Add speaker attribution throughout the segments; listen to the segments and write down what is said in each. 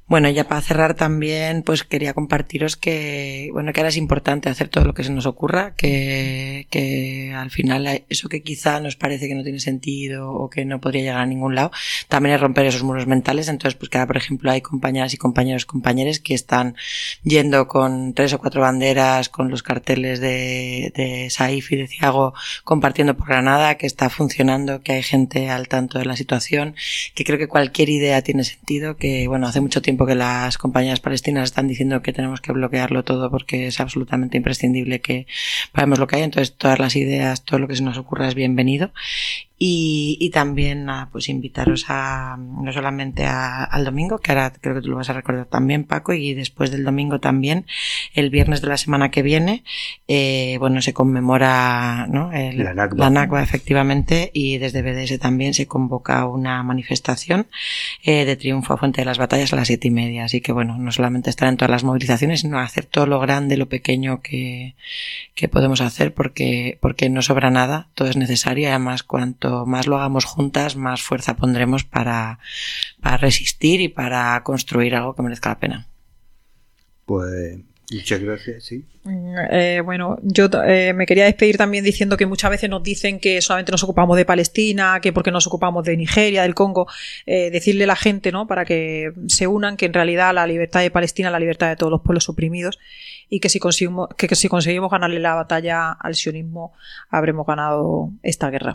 Speaker 1: Bueno, ya para cerrar también, pues quería compartiros que ahora es importante hacer todo lo que se nos ocurra, que al final eso que quizá nos parece que no tiene sentido o que no podría llegar a ningún lado, también es romper esos muros mentales. Entonces, pues que ahora, por ejemplo, hay compañeras y compañeros que están yendo con 3 o 4 banderas, con los carteles de Saif y de Thiago compartiendo por Granada, que está funcionando, que hay gente al tanto de la situación, que creo que cualquier idea tiene sentido, que hace mucho tiempo que las compañías palestinas están diciendo que tenemos que bloquearlo todo porque es absolutamente imprescindible que paremos lo que hay. Entonces todas las ideas, todo lo que se nos ocurra es bienvenido. Y también pues invitaros no solamente al domingo, que ahora creo que tú lo vas a recordar también, Paco, y después del domingo también, el viernes de la semana que viene, se conmemora, ¿no? La Nakba, efectivamente, y desde BDS también se convoca una manifestación de triunfo a Fuente de las Batallas a las 7:30. Así que no solamente estar en todas las movilizaciones, sino hacer todo lo grande, lo pequeño que podemos hacer, porque no sobra nada, todo es necesario, y además cuanto más lo hagamos juntas, más fuerza pondremos para resistir y para construir algo que merezca la pena.
Speaker 2: Pues muchas gracias, sí.
Speaker 3: Yo me quería despedir también diciendo que muchas veces nos dicen que solamente nos ocupamos de Palestina, que porque nos ocupamos de Nigeria, del Congo, decirle a la gente, ¿no?, para que se unan, que en realidad la libertad de Palestina es la libertad de todos los pueblos oprimidos, y que si conseguimos ganarle la batalla al sionismo, habremos ganado esta guerra.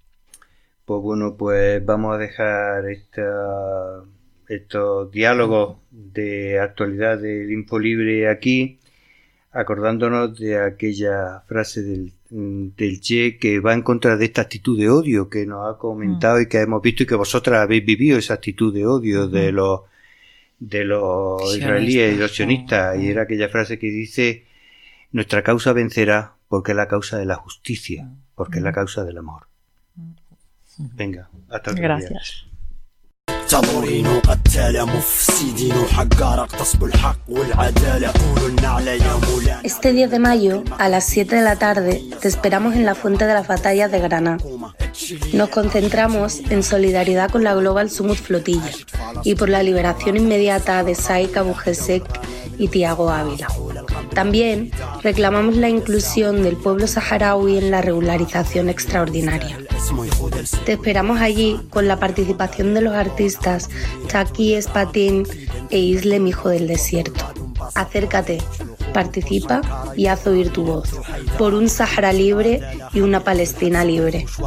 Speaker 2: Pues vamos a dejar estos diálogos de actualidad del Infolibre aquí, acordándonos de aquella frase del Che, que va en contra de esta actitud de odio que nos ha comentado y que hemos visto, y que vosotras habéis vivido, esa actitud de odio de los israelíes y los sionistas. Y era aquella frase que dice: nuestra causa vencerá porque es la causa de la justicia, porque es la causa del amor. Venga, hasta otro día.
Speaker 3: Gracias.
Speaker 4: Este 10 de mayo, a las 7 de la tarde, te esperamos en la Fuente de las Batallas de Granada. Nos concentramos en solidaridad con la Global Summit Flotilla y por la liberación inmediata de Saif Abu Hussein y Thiago Ávila. También reclamamos la inclusión del pueblo saharaui en la regularización extraordinaria. Te esperamos allí con la participación de los artistas Taki Espatín e Islem Hijo del Desierto. Acércate, participa y haz oír tu voz por un Sahara libre y una Palestina libre.